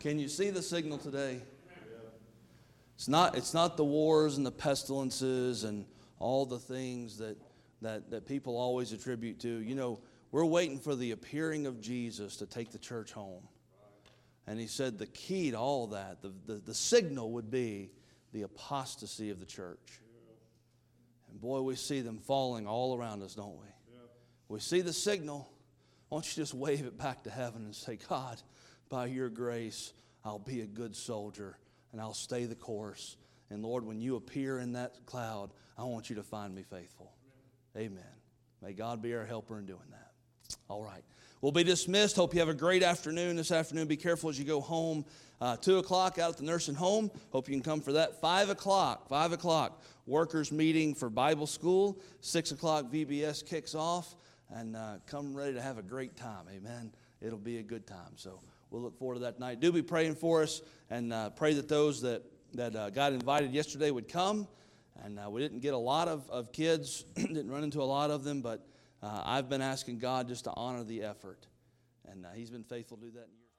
Can you see the signal today? It's not the wars and the pestilences and all the things that people always attribute to. You know, we're waiting for the appearing of Jesus to take the church home. And he said the key to all that, the signal would be the apostasy of the church. And boy, we see them falling all around us, don't we? We see the signal. Why don't you just wave it back to heaven and say, God, by your grace, I'll be a good soldier and I'll stay the course. And Lord, when you appear in that cloud, I want you to find me faithful. Amen. May God be our helper in doing that. All right. We'll be dismissed. Hope you have a great afternoon this afternoon. Be careful as you go home. 2 o'clock out at the nursing home. Hope you can come for that. 5 o'clock, workers meeting for Bible school. 6 o'clock, VBS kicks off. And come ready to have a great time. Amen. It'll be a good time. So we'll look forward to that night. Do be praying for us and pray that those that got invited yesterday would come. And we didn't get a lot of kids, didn't run into a lot of them, but I've been asking God just to honor the effort. And He's been faithful to do that in years.